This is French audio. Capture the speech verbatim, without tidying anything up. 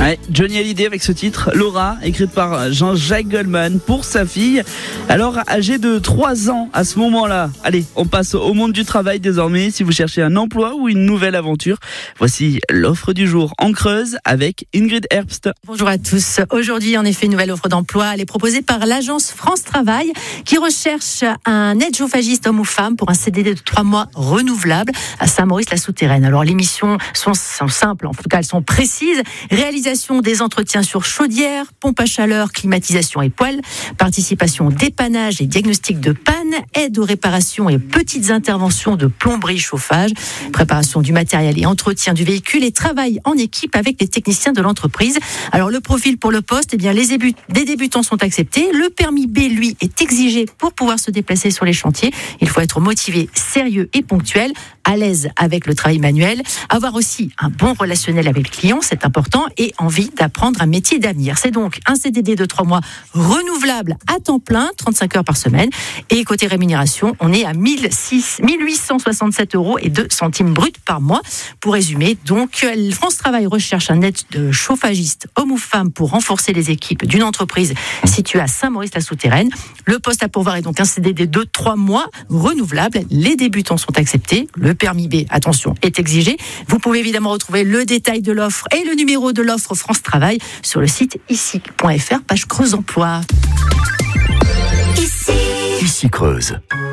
Ouais, Johnny Hallyday avec ce titre, Laura, écrite par Jean-Jacques Goldman pour sa fille. Alors, âgée de trois ans à ce moment-là. Allez, on passe au monde du travail désormais. Si vous cherchez un emploi ou une nouvelle aventure, voici l'offre du jour en Creuse avec Ingrid Herbst. Bonjour à tous. Aujourd'hui, en effet, une nouvelle offre d'emploi. Elle est proposée par l'agence France Travail qui recherche un aide-chauffagiste homme ou femme pour un C D D de trois mois renouvelable à Saint-Maurice-la-Souterraine. Alors, les missions sont, sont simples, en tout cas, elles sont précises. Réalisation des entretiens sur chaudière, pompe à chaleur, climatisation et poêle, participation au dépannage et diagnostic de panne, aide aux réparations et petites interventions de plomberie, chauffage, préparation du matériel et entretien du véhicule et travail en équipe avec les techniciens de l'entreprise. Alors le profil pour le poste, eh bien les début- des débutants sont acceptés. Le permis B, lui, est exigé pour pouvoir se déplacer sur les chantiers. Il faut être motivé, sérieux et ponctuel, à l'aise avec le travail manuel, avoir aussi un bon relationnel avec le client, c'est important, et envie d'apprendre un métier d'avenir. C'est donc un C D D de trois mois renouvelable à temps plein, trente-cinq heures par semaine. Et côté rémunération, on est à mille huit cent soixante-sept euros et deux centimes bruts par mois. Pour résumer, donc, France Travail recherche un aide de chauffagiste, homme ou femme, pour renforcer les équipes d'une entreprise située à Saint-Maurice-la-Souterraine. Le poste à pourvoir est donc un C D D de trois mois renouvelable. Les débutants sont acceptés. Le permis B, attention, est exigé. Vous pouvez évidemment retrouver le détail de l'offre et le numéro de l'offre France Travail sur le site ici point f r, page Creuse Emploi. Ici Creuse.